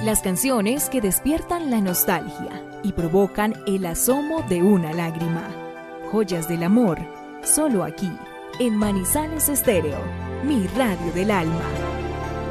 Las canciones que despiertan la nostalgia y provocan el asomo de una lágrima. Joyas del amor, solo aquí, en Manizales Estéreo, mi radio del alma.